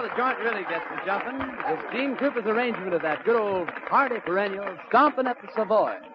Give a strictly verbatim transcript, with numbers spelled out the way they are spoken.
the joint really gets to jumping is Gene Cooper's arrangement of that good old hearty perennial, Stompin' at the Savoy.